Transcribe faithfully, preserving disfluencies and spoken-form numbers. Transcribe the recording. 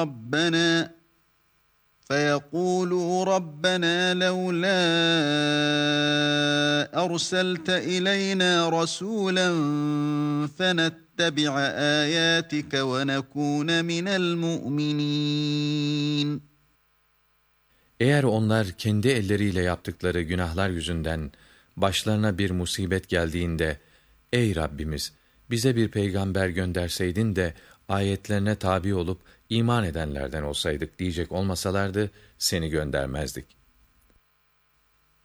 رَبَّنَا فَيَقُولُوا رَبَّنَا لَوْلَا أَرْسَلْتَ إِلَيْنَا رَسُولًا فَنَتَّبِعَ آيَاتِكَ وَنَكُونَ مِنَ الْمُؤْمِنِينَ. Eğer onlar kendi elleriyle yaptıkları günahlar yüzünden başlarına bir musibet geldiğinde, ey Rabbimiz, bize bir peygamber gönderseydin de ayetlerine tabi olup iman edenlerden olsaydık diyecek olmasalardı seni göndermezdik.